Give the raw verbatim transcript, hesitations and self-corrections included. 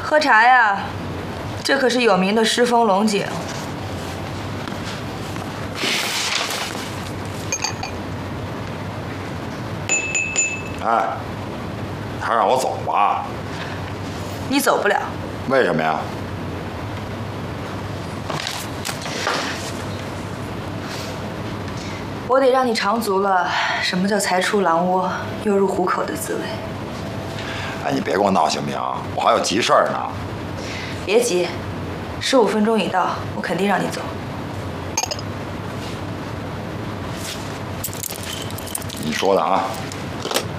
喝茶呀，这可是有名的狮峰龙井。 哎，还让我走吧？ 你走不了。 为什么呀？ 我得让你尝足了什么叫才出狼窝又入虎口的滋味。 哎，你别给我闹行不行？我还有急事儿呢。 别急，十五分钟一到，我肯定让你走。 你说的啊。